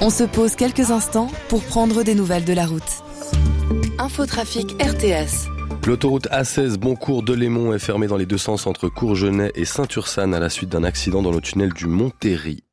On se pose quelques instants pour prendre des nouvelles de la route. Infotrafic RTS. L'autoroute A16 Boncourt-Delémont est fermée dans les deux sens entre Courgenay et Saint-Ursanne à la suite d'un accident dans le tunnel du Montéry.